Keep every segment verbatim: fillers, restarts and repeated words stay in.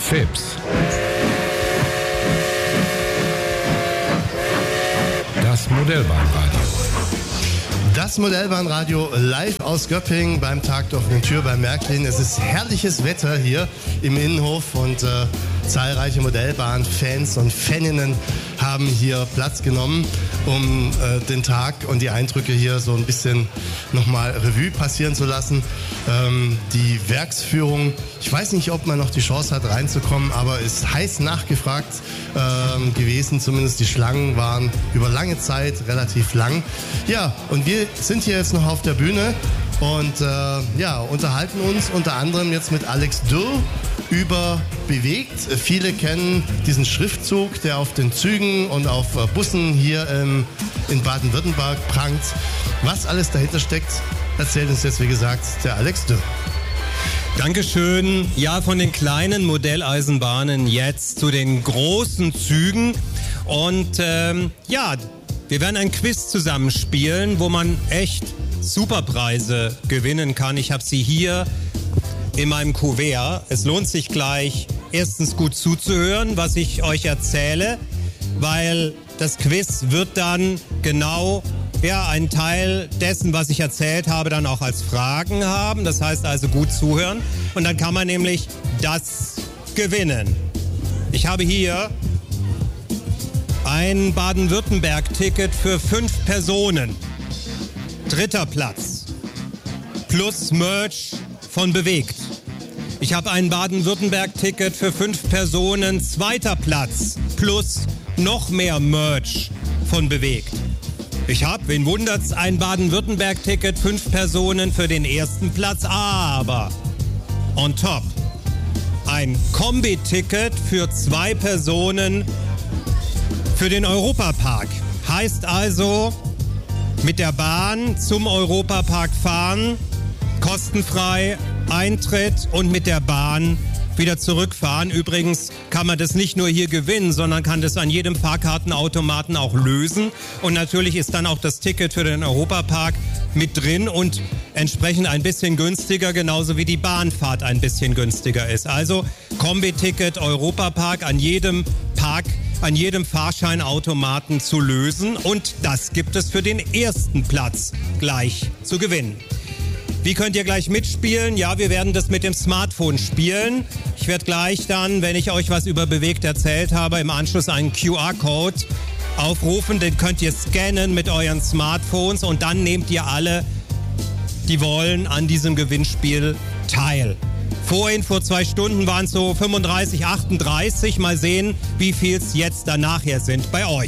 Fips. Das Modellbahnradio. Das Modellbahnradio live aus Göppingen beim Tag der offenen Tür bei Märklin. Es ist herrliches Wetter hier im Innenhof und äh, zahlreiche Modellbahn-Fans und Faninnen haben hier Platz genommen, um äh, den Tag und die Eindrücke hier so ein bisschen nochmal Revue passieren zu lassen. Ähm, die Werksführung, ich weiß nicht, ob man noch die Chance hat reinzukommen, aber ist heiß nachgefragt ähm, gewesen. Zumindest die Schlangen waren über lange Zeit relativ lang. Ja, und wir sind hier jetzt noch auf der Bühne und äh, ja, unterhalten uns unter anderem jetzt mit Alex Dürr über Bewegt. Viele kennen diesen Schriftzug, der auf den Zügen und auf Bussen hier ähm, in Baden-Württemberg prangt. Was alles dahinter steckt, erzählt uns jetzt, wie gesagt, der Alex Dürr. Dankeschön. Ja, von den kleinen Modelleisenbahnen jetzt zu den großen Zügen. Und ähm, ja, wir werden ein Quiz zusammenspielen, wo man echt Superpreise gewinnen kann. Ich habe sie hier in meinem Kuvert. Es lohnt sich gleich, erstens gut zuzuhören, was ich euch erzähle, weil das Quiz wird dann genau ja, einen Teil dessen, was ich erzählt habe, dann auch als Fragen haben. Das heißt also gut zuhören und dann kann man nämlich das gewinnen. Ich habe hier ein Baden-Württemberg-Ticket für fünf Personen. Dritter Platz. Plus Merch von Bewegt. Ich habe ein Baden-Württemberg-Ticket für fünf Personen. Zweiter Platz. Plus noch mehr Merch von Bewegt. Ich habe, wen wundert's, ein Baden-Württemberg-Ticket, fünf Personen für den ersten Platz. Aber on top ein Kombi-Ticket für zwei Personen für den Europapark. Heißt also, mit der Bahn zum Europapark fahren, kostenfrei Eintritt und mit der Bahn wieder zurückfahren. Übrigens kann man das nicht nur hier gewinnen, sondern kann das an jedem Fahrkartenautomaten auch lösen. Und natürlich ist dann auch das Ticket für den Europapark mit drin und entsprechend ein bisschen günstiger, genauso wie die Bahnfahrt ein bisschen günstiger ist. Also Kombi-Ticket Europapark an jedem Park, an jedem Fahrscheinautomaten zu lösen. Und das gibt es für den ersten Platz gleich zu gewinnen. Wie könnt ihr gleich mitspielen? Ja, wir werden das mit dem Smartphone spielen. Ich werde gleich dann, wenn ich euch was über Bewegt erzählt habe, im Anschluss einen Q R-Code aufrufen. Den könnt ihr scannen mit euren Smartphones und dann nehmt ihr alle, die wollen, an diesem Gewinnspiel teil. Vorhin, vor zwei Stunden, waren es so fünfunddreißig, achtunddreißig. Mal sehen, wie viel es jetzt dann nachher sind bei euch.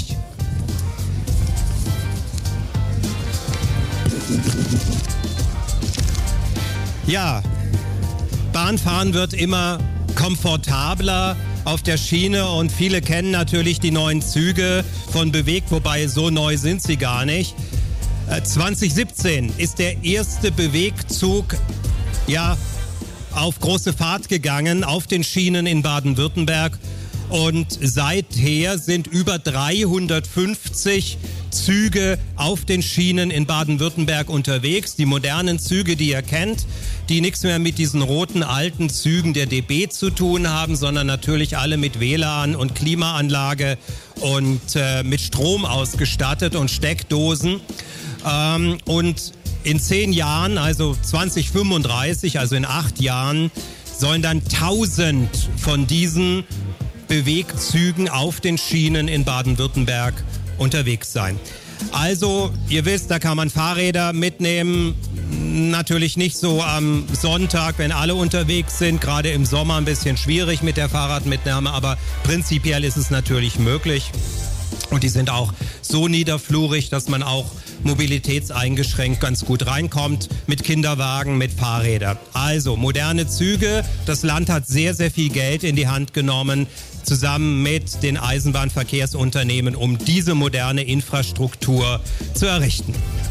Ja, Bahnfahren wird immer komfortabler auf der Schiene und viele kennen natürlich die neuen Züge von Bewegt, wobei so neu sind sie gar nicht. Äh, zwanzig siebzehn ist der erste Bewegzug, ja, auf große Fahrt gegangen auf den Schienen in Baden-Württemberg und seither sind über dreihundertfünfzig Züge auf den Schienen in Baden-Württemberg unterwegs. Die modernen Züge, die ihr kennt, die nichts mehr mit diesen roten alten Zügen der D B zu tun haben, sondern natürlich alle mit W L A N und Klimaanlage und äh, mit Strom ausgestattet und Steckdosen. Ähm, und in zehn Jahren, also zwanzig fünfunddreißig, also in acht Jahren, sollen dann tausend von diesen Bewegzügen auf den Schienen in Baden-Württemberg unterwegs sein. Also, ihr wisst, da kann man Fahrräder mitnehmen. Natürlich nicht so am Sonntag, wenn alle unterwegs sind. Gerade im Sommer ein bisschen schwierig mit der Fahrradmitnahme, aber prinzipiell ist es natürlich möglich. Und die sind auch so niederflurig, dass man auch mobilitätseingeschränkt ganz gut reinkommt mit Kinderwagen, mit Fahrrädern. Also moderne Züge. Das Land hat sehr, sehr viel Geld in die Hand genommen, zusammen mit den Eisenbahnverkehrsunternehmen, um diese moderne Infrastruktur zu errichten.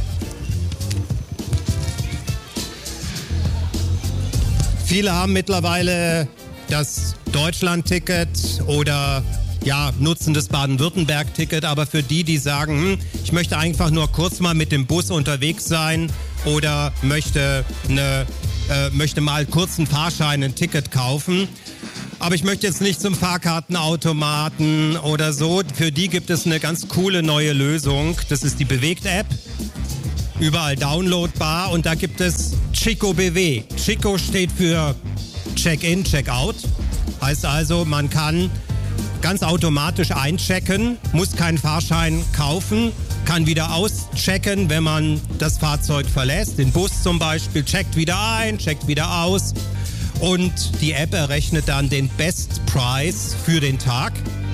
Viele haben mittlerweile das Deutschland-Ticket oder ja, nutzen das Baden-Württemberg-Ticket, aber für die, die sagen, hm, ich möchte einfach nur kurz mal mit dem Bus unterwegs sein oder möchte, eine, äh, möchte mal kurz einen Fahrschein, ein Ticket kaufen, Aber ich möchte jetzt nicht zum Fahrkartenautomaten oder so. Für die gibt es eine ganz coole neue Lösung. Das ist die Bewegt-App. Überall downloadbar. Und da gibt es Chico B W. Chico steht für Check-in, Check-out. Heißt also, man kann ganz automatisch einchecken, muss keinen Fahrschein kaufen, kann wieder auschecken, wenn man das Fahrzeug verlässt. Den Bus zum Beispiel, checkt wieder ein, checkt wieder aus. Und die App errechnet dann den Best Price für den Tag.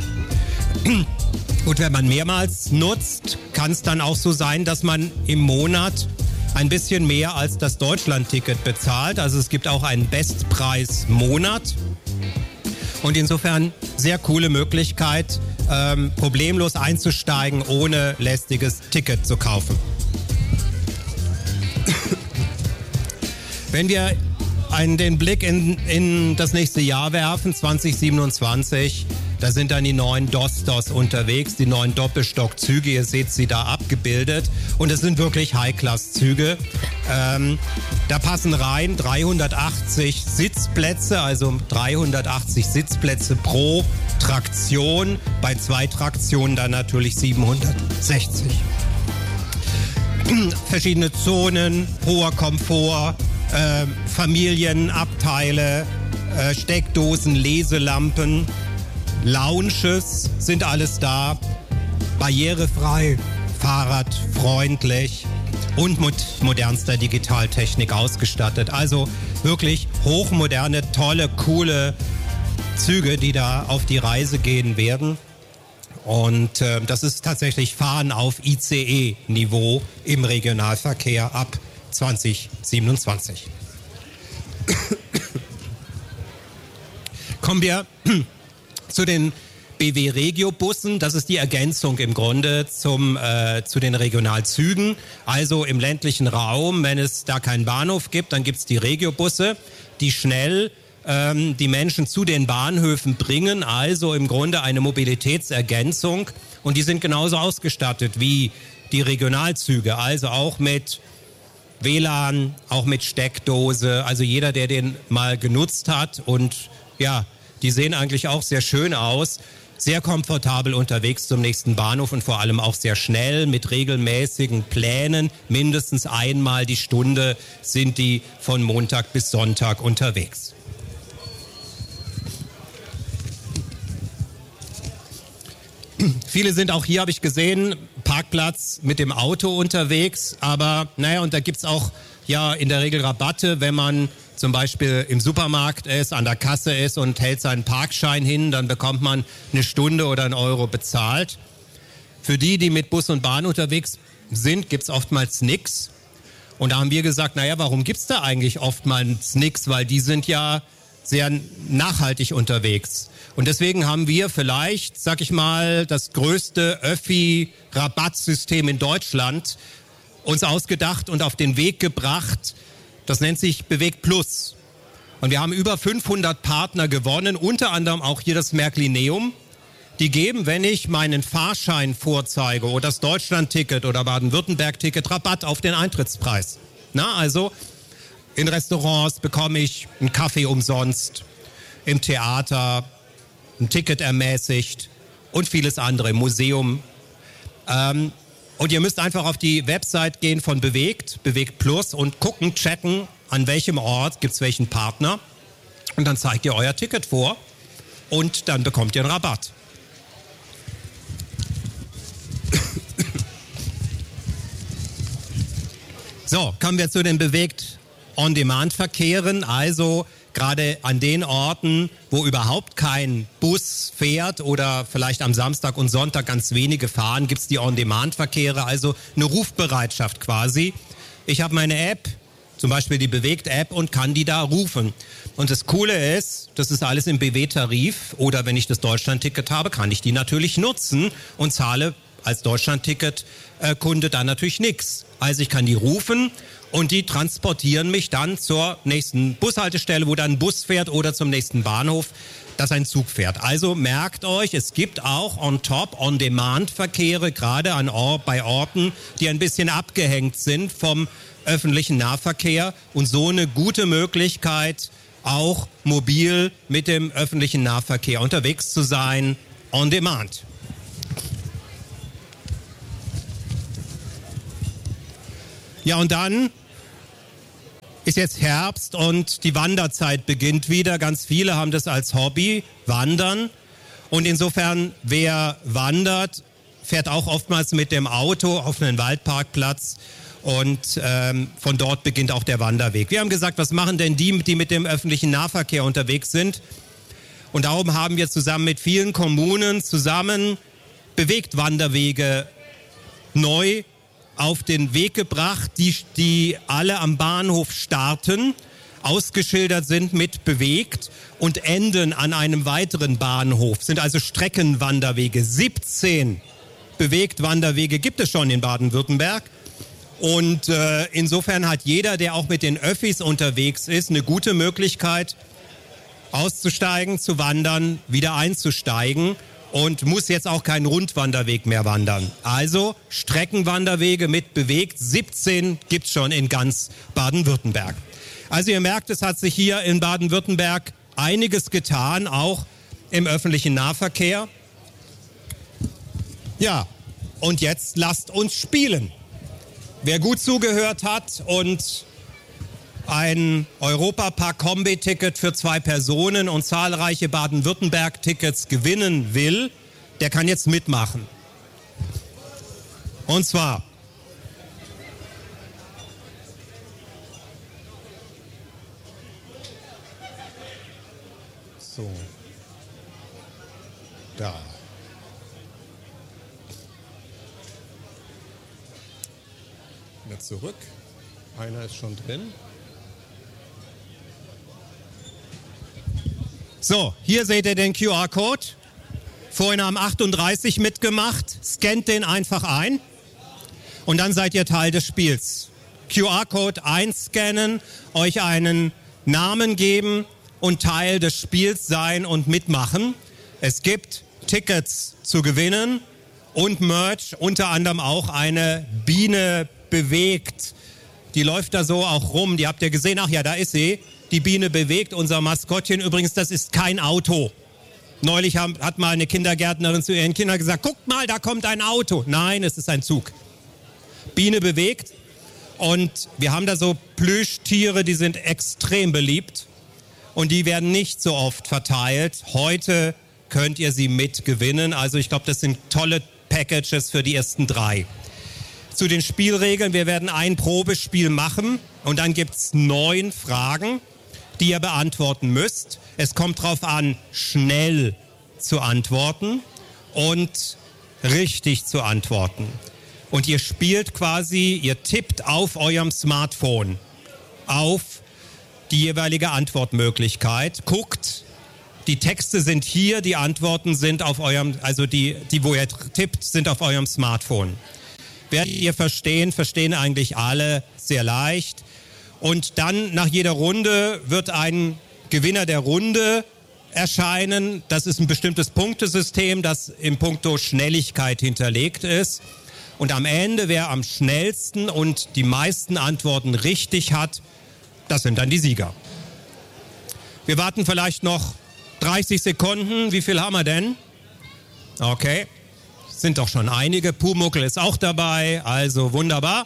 Und wenn man mehrmals nutzt, kann es dann auch so sein, dass man im Monat ein bisschen mehr als das Deutschland-Ticket bezahlt. Also es gibt auch einen Bestpreis-Monat. Und insofern sehr coole Möglichkeit, ähm, problemlos einzusteigen, ohne lästiges Ticket zu kaufen. Wenn wir einen, den Blick in, in das nächste Jahr werfen, zwanzig siebenundzwanzig, da sind dann die neuen Dostos unterwegs, die neuen Doppelstockzüge, ihr seht sie da abgebildet. Und es sind wirklich High-Class-Züge. Ähm, da passen rein dreihundertachtzig Sitzplätze, also dreihundertachtzig Sitzplätze pro Traktion. Bei zwei Traktionen dann natürlich siebenhundertsechzig. Verschiedene Zonen, hoher Komfort, äh, Familienabteile, äh, Steckdosen, Leselampen. Lounges sind alles da, barrierefrei, fahrradfreundlich und mit modernster Digitaltechnik ausgestattet. Also wirklich hochmoderne, tolle, coole Züge, die da auf die Reise gehen werden. Und äh, das ist tatsächlich Fahren auf I C E-Niveau im Regionalverkehr ab zwanzig siebenundzwanzig. Kommen wir zu den B W Regio-Bussen. Das ist die Ergänzung im Grunde zum, äh, zu den Regionalzügen. Also im ländlichen Raum, wenn es da keinen Bahnhof gibt, dann gibt es die Regio-Busse, die schnell ähm, die Menschen zu den Bahnhöfen bringen. Also im Grunde eine Mobilitätsergänzung. Und die sind genauso ausgestattet wie die Regionalzüge. Also auch mit W L A N, auch mit Steckdose. Also jeder, der den mal genutzt hat und ja, die sehen eigentlich auch sehr schön aus, sehr komfortabel unterwegs zum nächsten Bahnhof und vor allem auch sehr schnell mit regelmäßigen Plänen. Mindestens einmal die Stunde sind die von Montag bis Sonntag unterwegs. Viele sind auch hier, habe ich gesehen, Parkplatz mit dem Auto unterwegs. Aber naja, und da gibt's auch ja in der Regel Rabatte, wenn man zum Beispiel im Supermarkt ist, an der Kasse ist und hält seinen Parkschein hin, dann bekommt man eine Stunde oder einen Euro bezahlt. Für die, die mit Bus und Bahn unterwegs sind, gibt's oftmals nix. Und da haben wir gesagt, naja, warum gibt's da eigentlich oftmals nix? Weil die sind ja sehr nachhaltig unterwegs. Und deswegen haben wir vielleicht, sag ich mal, das größte Öffi-Rabattsystem in Deutschland uns ausgedacht und auf den Weg gebracht. Das nennt sich Bewegt Plus. Und wir haben über fünfhundert Partner gewonnen, unter anderem auch hier das Märklineum. Die geben, wenn ich meinen Fahrschein vorzeige oder das Deutschland-Ticket oder Baden-Württemberg-Ticket, Rabatt auf den Eintrittspreis. Na, also in Restaurants bekomme ich einen Kaffee umsonst, im Theater ein Ticket ermäßigt und vieles andere, im Museum. Ähm, Und ihr müsst einfach auf die Website gehen von Bewegt, Bewegt Plus und gucken, checken, an welchem Ort gibt es welchen Partner. Und dann zeigt ihr euer Ticket vor und dann bekommt ihr einen Rabatt. So, kommen wir zu den Bewegt On-Demand-Verkehren, also gerade an den Orten, wo überhaupt kein Bus fährt oder vielleicht am Samstag und Sonntag ganz wenige fahren, gibt's die On-Demand-Verkehre, also eine Rufbereitschaft quasi. Ich habe meine App, zum Beispiel die Bewegt-App und kann die da rufen. Und das Coole ist, das ist alles im B W-Tarif oder wenn ich das Deutschland-Ticket habe, kann ich die natürlich nutzen und zahle als Deutschland-Ticket-Kunde dann natürlich nichts. Also ich kann die rufen und die transportieren mich dann zur nächsten Bushaltestelle, wo dann ein Bus fährt oder zum nächsten Bahnhof, dass ein Zug fährt. Also merkt euch, es gibt auch on top, On-Demand-Verkehre, gerade an Or- bei Orten, die ein bisschen abgehängt sind vom öffentlichen Nahverkehr und so eine gute Möglichkeit, auch mobil mit dem öffentlichen Nahverkehr unterwegs zu sein, on demand. Ja, und dann ist jetzt Herbst und die Wanderzeit beginnt wieder. Ganz viele haben das als Hobby, Wandern. Und insofern, wer wandert, fährt auch oftmals mit dem Auto auf einen Waldparkplatz. Und ähm, von dort beginnt auch der Wanderweg. Wir haben gesagt, was machen denn die, die mit dem öffentlichen Nahverkehr unterwegs sind? Und darum haben wir zusammen mit vielen Kommunen zusammen Bewegtwanderwege neu auf den Weg gebracht, die, die alle am Bahnhof starten, ausgeschildert sind mit bewegt und enden an einem weiteren Bahnhof. Sind also Streckenwanderwege. siebzehn Bewegtwanderwege gibt es schon in Baden-Württemberg. Und äh, insofern hat jeder, der auch mit den Öffis unterwegs ist, eine gute Möglichkeit, auszusteigen, zu wandern, wieder einzusteigen und muss jetzt auch keinen Rundwanderweg mehr wandern. Also Streckenwanderwege mit bewegt, siebzehn gibt es schon in ganz Baden-Württemberg. Also ihr merkt, es hat sich hier in Baden-Württemberg einiges getan, auch im öffentlichen Nahverkehr. Ja, und jetzt lasst uns spielen. Wer gut zugehört hat und ein Europapark-Kombi-Ticket für zwei Personen und zahlreiche Baden-Württemberg-Tickets gewinnen will, der kann jetzt mitmachen. Und zwar so da. Wieder zurück. Einer ist schon drin. So, hier seht ihr den Q R-Code. Vorhin haben achtunddreißig mitgemacht. Scannt den einfach ein und dann seid ihr Teil des Spiels. Q R-Code einscannen, euch einen Namen geben und Teil des Spiels sein und mitmachen. Es gibt Tickets zu gewinnen und Merch, unter anderem auch eine Biene bewegt. Die läuft da so auch rum. Die habt ihr gesehen. Ach ja, da ist sie. Die Biene bewegt, unser Maskottchen. Übrigens, das ist kein Auto. Neulich hat mal eine Kindergärtnerin zu ihren Kindern gesagt, guckt mal, da kommt ein Auto. Nein, es ist ein Zug. Biene bewegt. Und wir haben da so Plüschtiere, die sind extrem beliebt. Und die werden nicht so oft verteilt. Heute könnt ihr sie mitgewinnen. Also ich glaube, das sind tolle Packages für die ersten drei. Zu den Spielregeln, wir werden ein Probespiel machen und dann gibt es neun Fragen, die ihr beantworten müsst. Es kommt darauf an, schnell zu antworten und richtig zu antworten. Und ihr spielt quasi, ihr tippt auf eurem Smartphone auf die jeweilige Antwortmöglichkeit. Guckt, die Texte sind hier, die Antworten sind auf eurem, also die, die wo ihr tippt, sind auf eurem Smartphone. Werdet ihr verstehen, verstehen eigentlich alle sehr leicht. Und dann nach jeder Runde wird ein Gewinner der Runde erscheinen. Das ist ein bestimmtes Punktesystem, das im Punkto Schnelligkeit hinterlegt ist. Und am Ende, wer am schnellsten und die meisten Antworten richtig hat, das sind dann die Sieger. Wir warten vielleicht noch dreißig Sekunden. Wie viel haben wir denn? Okay. Sind doch schon einige. Pumuckl ist auch dabei, also wunderbar.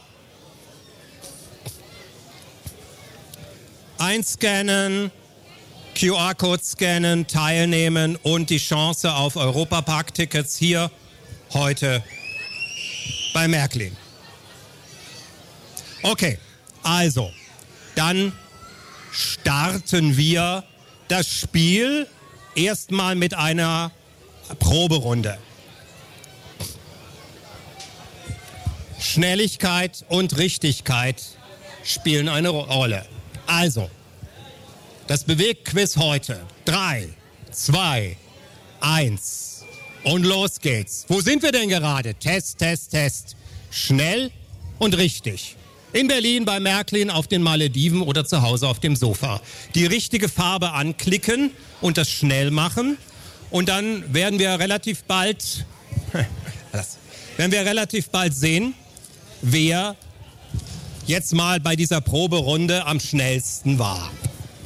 Einscannen, Q R-Code scannen, teilnehmen und die Chance auf Europapark-Tickets hier heute bei Märklin. Okay, also, dann starten wir das Spiel erstmal mit einer Proberunde. Schnelligkeit und Richtigkeit spielen eine Rolle. Also, das Bewegquiz heute. Drei, zwei, eins und los geht's. Wo sind wir denn gerade? Test, Test, Test. Schnell und richtig. In Berlin bei Märklin auf den Malediven oder zu Hause auf dem Sofa. Die richtige Farbe anklicken und das schnell machen. Und dann werden wir relativ bald, werden wir relativ bald sehen, wer jetzt mal bei dieser Proberunde am schnellsten war.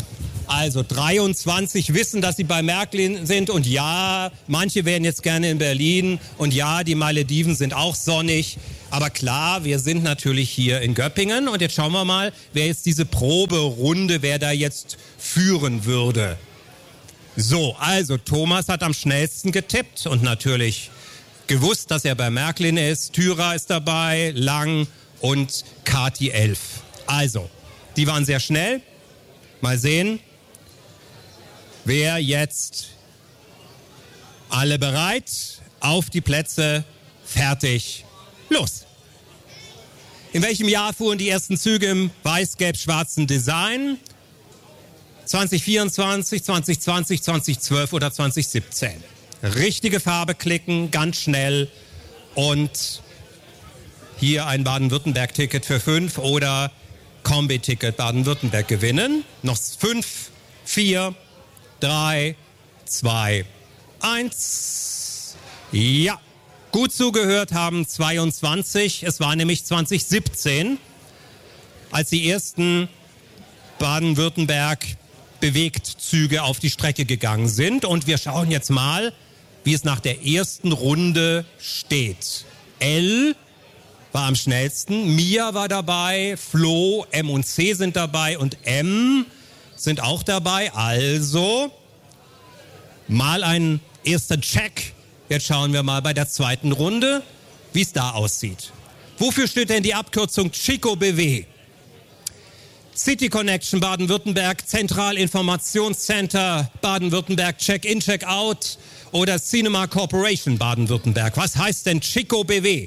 Also dreiundzwanzig wissen, dass sie bei Märklin sind und ja, manche wären jetzt gerne in Berlin und ja, die Malediven sind auch sonnig. Aber klar, wir sind natürlich hier in Göppingen und jetzt schauen wir mal, wer jetzt diese Proberunde, wer da jetzt führen würde. So, also Thomas hat am schnellsten getippt und natürlich gewusst, dass er bei Märklin ist. Thyra ist dabei, Lang und Kati elf. Also, die waren sehr schnell. Mal sehen, wer jetzt alle bereit, auf die Plätze, fertig, los. In welchem Jahr fuhren die ersten Züge im weiß-gelb-schwarzen Design? zwanzig vierundzwanzig, zwanzig zwanzig, zwanzig zwölf oder zwanzig siebzehn. Richtige Farbe klicken, ganz schnell und hier ein Baden-Württemberg-Ticket für fünf oder Kombi-Ticket Baden-Württemberg gewinnen. Noch fünf, vier, drei, zwei, eins. Ja, gut zugehört haben zweiundzwanzig. Es war nämlich zwanzig siebzehn, als die ersten Baden-Württemberg Bewegtzüge auf die Strecke gegangen sind. Und wir schauen jetzt mal, wie es nach der ersten Runde steht. L war am schnellsten, Mia war dabei, Flo, M und C sind dabei und M sind auch dabei. Also mal ein erster Check. Jetzt schauen wir mal bei der zweiten Runde, wie es da aussieht. Wofür steht denn die Abkürzung Chico B W? City Connection Baden-Württemberg, Zentralinformationscenter Baden-Württemberg, Check-in, Check-out oder Cinema Corporation Baden-Württemberg. Was heißt denn Chico B W?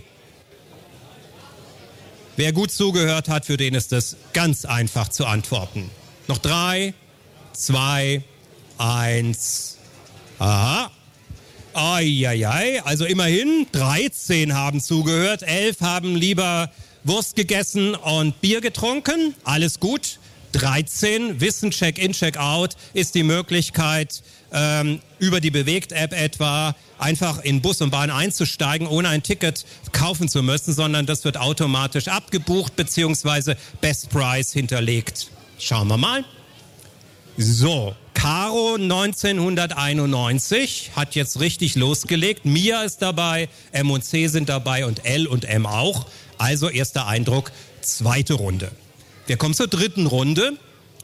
Wer gut zugehört hat, für den ist es ganz einfach zu antworten. Noch drei, zwei, eins. Aha. Eieiei, also immerhin dreizehn haben zugehört, elf haben lieber Wurst gegessen und Bier getrunken. Alles gut. dreizehn wissen, Check-in, Check-out ist die Möglichkeit, ähm, über die Bewegt-App etwa einfach in Bus und Bahn einzusteigen, ohne ein Ticket kaufen zu müssen, sondern das wird automatisch abgebucht bzw. Best Price hinterlegt. Schauen wir mal. So, Caro neunzehnhunderteinundneunzig hat jetzt richtig losgelegt. Mia ist dabei, M und C sind dabei und L und M auch. Also erster Eindruck, zweite Runde. Wir kommen zur dritten Runde.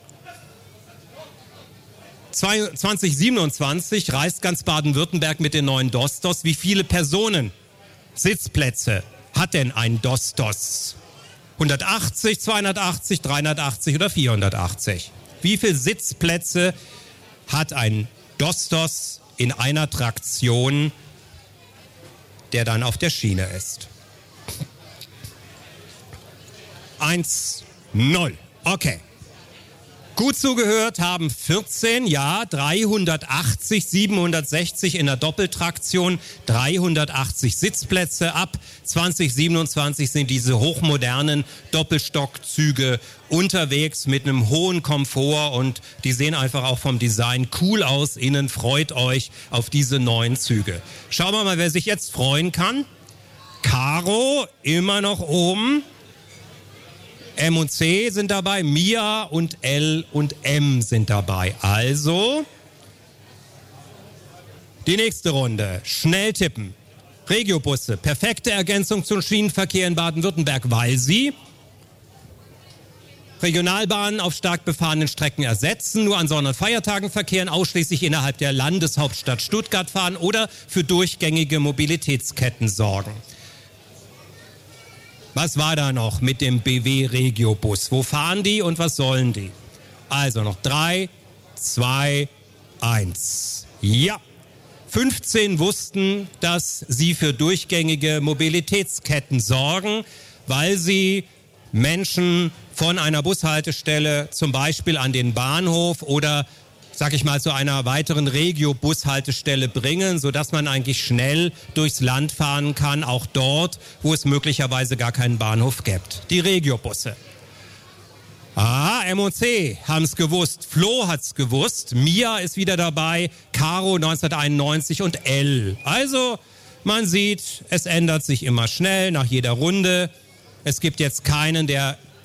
zwanzig siebenundzwanzig reist ganz Baden-Württemberg mit den neuen Dostos. Wie viele Personen, Sitzplätze hat denn ein Dostos? hundertachtzig, zweihundertachtzig, dreihundertachtzig oder vierhundertachtzig? Wie viele Sitzplätze hat ein Dostos in einer Traktion, der dann auf der Schiene ist? eins, null. Okay. Gut zugehört haben vierzehn, ja, dreihundertachtzig, siebenhundertsechzig in der Doppeltraktion, dreihundertachtzig Sitzplätze. Ab zwanzig siebenundzwanzig sind diese hochmodernen Doppelstockzüge unterwegs mit einem hohen Komfort und die sehen einfach auch vom Design cool aus. Innen freut euch auf diese neuen Züge. Schauen wir mal, wer sich jetzt freuen kann. Caro, immer noch oben. M und C sind dabei, Mia und L und M sind dabei. Also, die nächste Runde. Schnell tippen. Regiobusse, perfekte Ergänzung zum Schienenverkehr in Baden-Württemberg, weil sie Regionalbahnen auf stark befahrenen Strecken ersetzen, nur an Sonn- und Feiertagen verkehren, ausschließlich innerhalb der Landeshauptstadt Stuttgart fahren oder für durchgängige Mobilitätsketten sorgen. Was war da noch mit dem B W-Regiobus? Wo fahren die und was sollen die? Also noch drei, zwei, eins. Ja, fünfzehn wussten, dass sie für durchgängige Mobilitätsketten sorgen, weil sie Menschen von einer Bushaltestelle zum Beispiel an den Bahnhof oder sag ich mal, zu einer weiteren Regio-Bushaltestelle bringen, sodass man eigentlich schnell durchs Land fahren kann, auch dort, wo es möglicherweise gar keinen Bahnhof gibt. Die Regio-Busse. Ah, M und C haben es gewusst, Flo hat es gewusst, Mia ist wieder dabei, Caro neunzehnhunderteinundneunzig und L. Also, man sieht, es ändert sich immer schnell nach jeder Runde. Es gibt jetzt keinen, der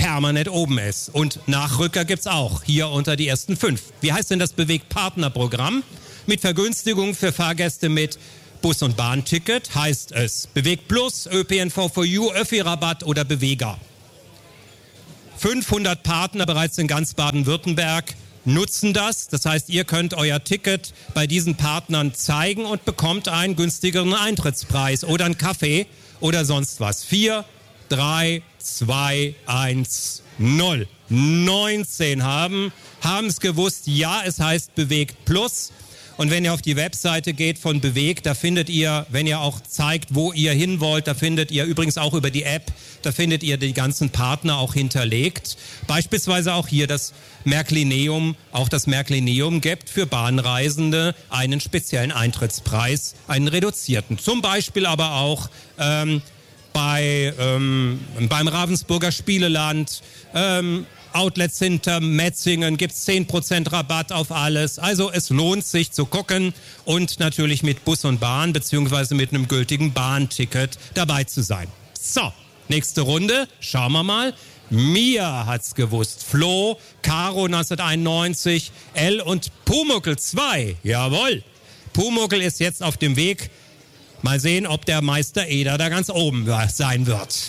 permanent oben ist. Und Nachrücker gibt's auch, hier unter die ersten fünf. Wie heißt denn das Bewegt-Partner-Programm? Mit Vergünstigung für Fahrgäste mit Bus- und Bahnticket heißt es Bewegt Plus, Ö P N V for You, Öffi-Rabatt oder Beweger. fünfhundert Partner bereits in ganz Baden-Württemberg nutzen das. Das heißt, ihr könnt euer Ticket bei diesen Partnern zeigen und bekommt einen günstigeren Eintrittspreis oder einen Kaffee oder sonst was. vier, drei, zwei, eins, null. neunzehn haben, haben es gewusst. Ja, es heißt Bewegt Plus. Und wenn ihr auf die Webseite geht von Bewegt, da findet ihr, wenn ihr auch zeigt, wo ihr hin wollt, da findet ihr übrigens auch über die App, da findet ihr die ganzen Partner auch hinterlegt. Beispielsweise auch hier das Märklineum, auch das Märklineum gibt für Bahnreisende einen speziellen Eintrittspreis, einen reduzierten. Zum Beispiel aber auch ähm, bei ähm, beim Ravensburger Spieleland, ähm, Outlets hinter Metzingen gibt's zehn Prozent Rabatt auf alles. Also es lohnt sich zu gucken und natürlich mit Bus und Bahn beziehungsweise mit einem gültigen Bahnticket dabei zu sein. So, nächste Runde, schauen wir mal. Mia hat's gewusst. Flo, Caro neunzehnhunderteinundneunzig, L und Pumuckl zwei. Jawohl. Pumuckl ist jetzt auf dem Weg. Mal sehen, ob der Meister Eder da ganz oben sein wird.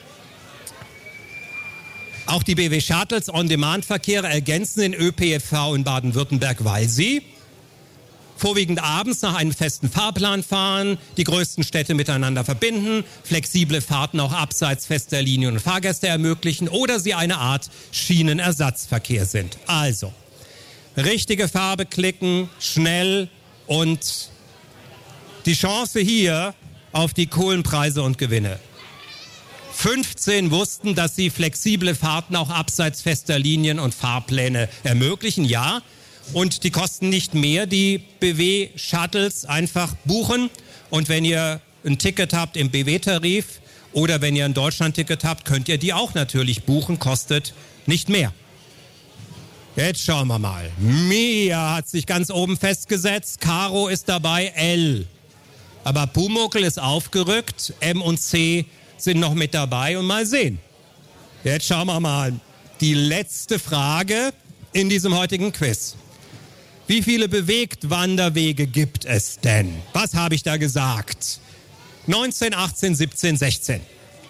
Auch die B W Shuttles On-Demand-Verkehre ergänzen den Ö P F V in Baden-Württemberg, weil sie vorwiegend abends nach einem festen Fahrplan fahren, die größten Städte miteinander verbinden, flexible Fahrten auch abseits fester Linien und Fahrgäste ermöglichen oder sie eine Art Schienenersatzverkehr sind. Also, richtige Farbe klicken, schnell und die Chance hier auf die coolen Preise und Gewinne. fünfzehn wussten, dass sie flexible Fahrten auch abseits fester Linien und Fahrpläne ermöglichen, ja. Und die kosten nicht mehr, die B W-Shuttles einfach buchen. Und wenn ihr ein Ticket habt im B W-Tarif oder wenn ihr ein Deutschland-Ticket habt, könnt ihr die auch natürlich buchen, kostet nicht mehr. Jetzt schauen wir mal. Mia hat sich ganz oben festgesetzt, Caro ist dabei, L. Aber Pumuckl ist aufgerückt, M und C sind noch mit dabei und mal sehen. Jetzt schauen wir mal. Die letzte Frage in diesem heutigen Quiz. Wie viele Bewegtwanderwege gibt es denn? Was habe ich da gesagt? neunzehn, achtzehn, siebzehn, sechzehn.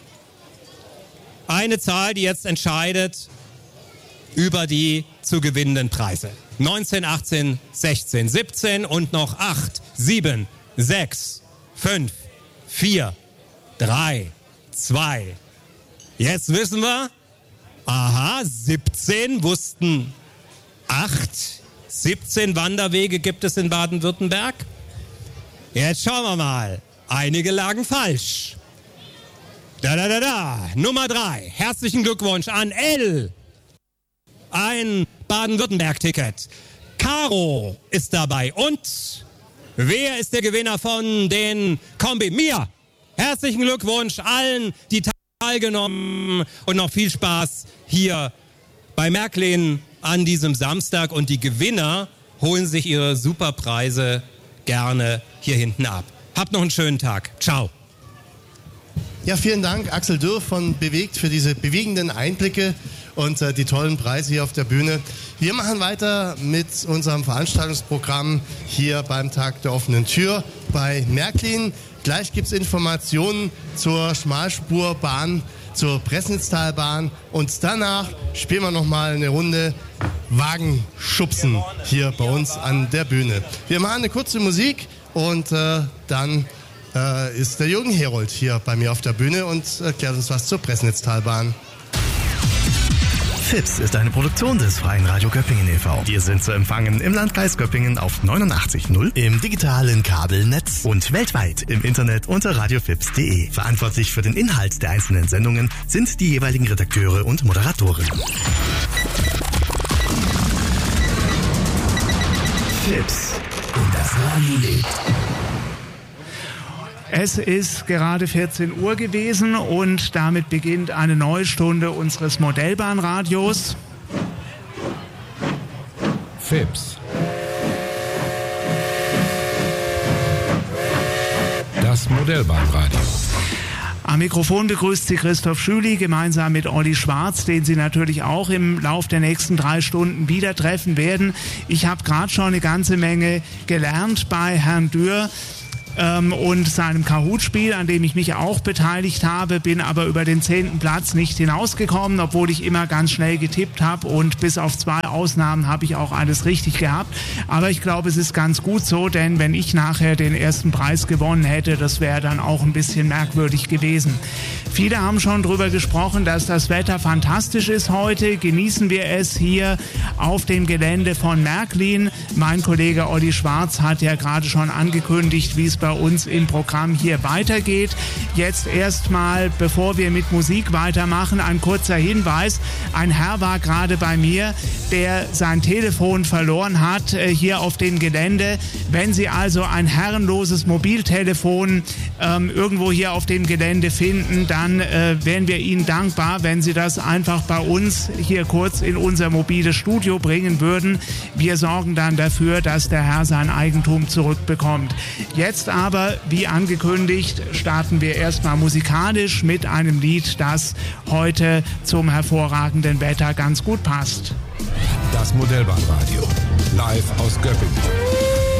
Eine Zahl, die jetzt entscheidet über die zu gewinnenden Preise. neunzehn, achtzehn, sechzehn, siebzehn und noch acht, sieben, sechs, fünf, vier, drei, zwei. Jetzt wissen wir, aha, siebzehn wussten acht. siebzehn Wanderwege gibt es in Baden-Württemberg. Jetzt schauen wir mal. Einige lagen falsch. Da, da, da, da. Nummer drei. Herzlichen Glückwunsch an L. Ein Baden-Württemberg-Ticket. Caro ist dabei. Und wer ist der Gewinner von den Kombi? Mia. Herzlichen Glückwunsch allen, die teilgenommen und noch viel Spaß hier bei Märklin an diesem Samstag. Und die Gewinner holen sich ihre Superpreise gerne hier hinten ab. Habt noch einen schönen Tag. Ciao. Ja, vielen Dank, Axel Dürr von Bewegt, für diese bewegenden Einblicke und äh, die tollen Preise hier auf der Bühne. Wir machen weiter mit unserem Veranstaltungsprogramm hier beim Tag der offenen Tür bei Märklin. Gleich gibt es Informationen zur Schmalspurbahn, zur Pressnitztalbahn und danach spielen wir nochmal eine Runde Wagenschubsen hier bei uns an der Bühne. Wir machen eine kurze Musik und äh, dann äh, ist der Jürgen Herold hier bei mir auf der Bühne und erklärt uns was zur Pressnitztalbahn. Fips ist eine Produktion des Freien Radio Göppingen e V. Wir sind zu empfangen im Landkreis Göppingen auf neunundachtzig Komma null, im digitalen Kabelnetz und weltweit im Internet unter radiofips punkt de. Verantwortlich für den Inhalt der einzelnen Sendungen sind die jeweiligen Redakteure und Moderatoren. Fips und das Radio lebt. Es ist gerade vierzehn Uhr gewesen und damit beginnt eine neue Stunde unseres Modellbahnradios. Fips. Das Modellbahnradio. Am Mikrofon begrüßt Sie Christoph Schüli gemeinsam mit Olli Schwarz, den Sie natürlich auch im Lauf der nächsten drei Stunden wieder treffen werden. Ich habe gerade schon eine ganze Menge gelernt bei Herrn Dürr und seinem Kahoot-Spiel, an dem ich mich auch beteiligt habe, bin aber über den zehnten Platz nicht hinausgekommen, obwohl ich immer ganz schnell getippt habe und bis auf zwei Ausnahmen habe ich auch alles richtig gehabt. Aber ich glaube, es ist ganz gut so, denn wenn ich nachher den ersten Preis gewonnen hätte, das wäre dann auch ein bisschen merkwürdig gewesen. Viele haben schon drüber gesprochen, dass das Wetter fantastisch ist heute. Genießen wir es hier auf dem Gelände von Märklin. Mein Kollege Olli Schwarz hat ja gerade schon angekündigt, wie es bei uns im Programm hier weitergeht. Jetzt erstmal, bevor wir mit Musik weitermachen, ein kurzer Hinweis. Ein Herr war gerade bei mir, der sein Telefon verloren hat äh, hier auf dem Gelände. Wenn Sie also ein herrenloses Mobiltelefon ähm, irgendwo hier auf dem Gelände finden, dann äh, wären wir Ihnen dankbar, wenn Sie das einfach bei uns hier kurz in unser mobiles Studio bringen würden. Wir sorgen dann dafür, dass der Herr sein Eigentum zurückbekommt. Jetzt aber, wie angekündigt, starten wir erstmal musikalisch mit einem Lied, das heute zum hervorragenden Wetter ganz gut passt. Das Modellbahnradio, live aus Göppingen.